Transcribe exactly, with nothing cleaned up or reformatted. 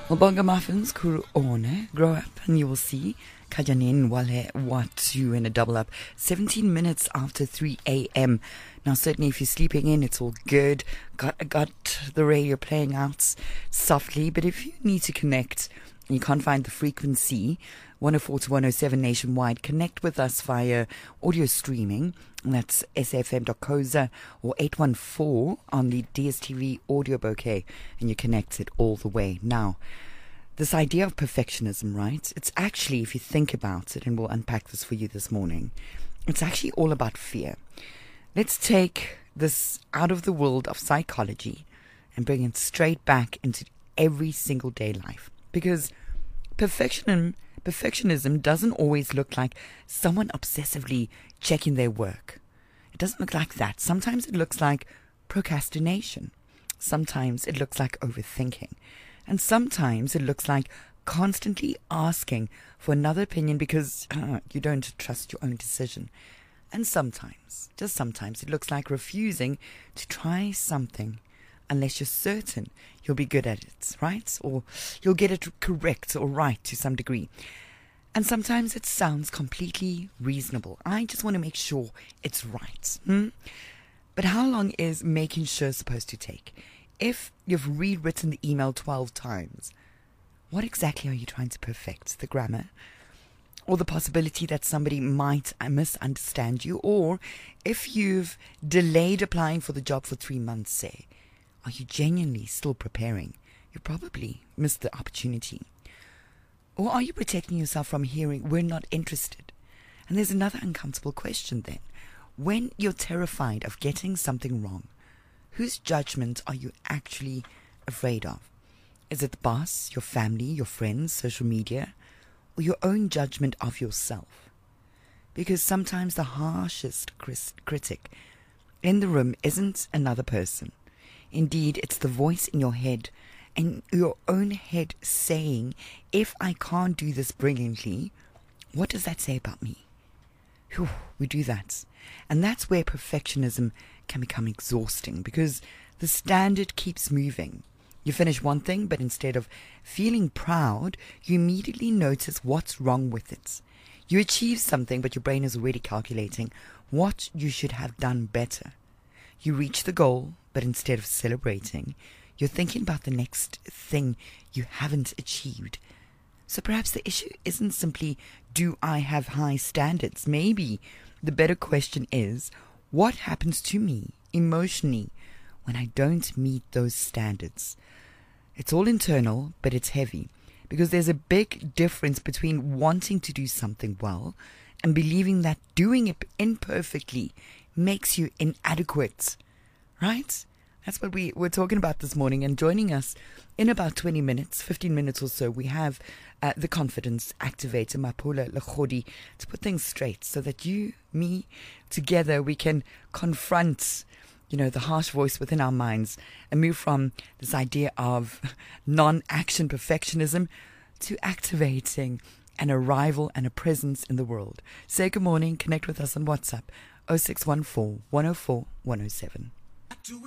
Bonga muffins, kuru one, grow up and you will see. Kajanin wale watu in a double up. seventeen minutes after three a.m. Now, certainly if you're sleeping in, it's all good. Got, got the radio playing out softly. But if you need to connect and you can't find the frequency, one oh four to one oh seven nationwide, connect with us via audio streaming. And that's s f m dot co za or eight one four on the D S T V audio bouquet. And you connect it all the way. Now, this idea of perfectionism, right? It's actually, if you think about it, and we'll unpack this for you this morning, it's actually all about fear. Let's take this out of the world of psychology and bring it straight back into every single day life. Because perfectionism, perfectionism doesn't always look like someone obsessively checking their work. It doesn't look like that. Sometimes it looks like procrastination. Sometimes it looks like overthinking. And sometimes it looks like constantly asking for another opinion because uh, you don't trust your own decision. And sometimes, just sometimes, it looks like refusing to try something unless you're certain you'll be good at it, right? Or you'll get it correct or right to some degree. And sometimes it sounds completely reasonable. I just want to make sure it's right. Hmm? But how long is making sure supposed to take? If you've rewritten the email twelve times, what exactly are you trying to perfect? The grammar? Or the possibility that somebody might misunderstand you? Or if you've delayed applying for the job for three months, say, are you genuinely still preparing? You probably missed the opportunity. Or are you protecting yourself from hearing, we're not interested? And there's another uncomfortable question then. When you're terrified of getting something wrong, whose judgment are you actually afraid of? Is it the boss, your family, your friends, social media, or your own judgment of yourself? Because sometimes the harshest critic in the room isn't another person. Indeed, it's the voice in your head and your own head saying, if I can't do this brilliantly, what does that say about me? Whew, we do that. And that's where perfectionism can become exhausting because the standard keeps moving. You finish one thing, but instead of feeling proud, you immediately notice what's wrong with it. You achieve something, but your brain is already calculating what you should have done better. You reach the goal, but instead of celebrating, you're thinking about the next thing you haven't achieved. So perhaps the issue isn't simply, do I have high standards? Maybe the better question is, what happens to me emotionally when I don't meet those standards? It's all internal, but it's heavy because there's a big difference between wanting to do something well and believing that doing it imperfectly makes you inadequate, right? That's what we were talking about this morning. And joining us in about twenty minutes, fifteen minutes or so, we have uh, the confidence activator, Mapula Lekhodi, to put things straight so that you, me, together we can confront, you know, the harsh voice within our minds and move from this idea of non-action perfectionism to activating an arrival and a presence in the world. Say good morning. Connect with us on WhatsApp, oh six one four, one oh four, one oh seven.